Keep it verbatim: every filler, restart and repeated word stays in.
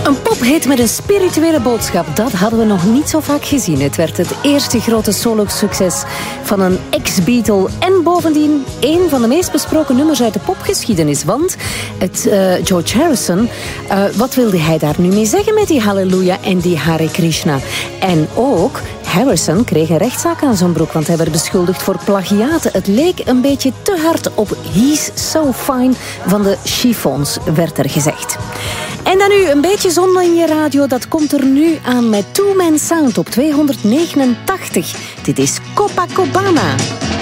Een pophit met een spirituele boodschap, dat hadden we nog niet zo vaak gezien. Het werd het eerste grote solo-succes van een ex-Beatle. En bovendien een van de meest besproken nummers uit de popgeschiedenis. Want het, uh, George Harrison, uh, wat wilde hij daar nu mee zeggen met die Halleluja en die Hare Krishna? En ook, Harrison kreeg een rechtszaak aan zijn broek, want hij werd beschuldigd voor plagiaten. Het leek een beetje te hard op He's So Fine van de Chiffons, werd er gezegd. En dan nu een beetje zon in je radio, dat komt er nu aan met Two Man Sound op tweehonderdnegenentachtig. Dit is Copacabana.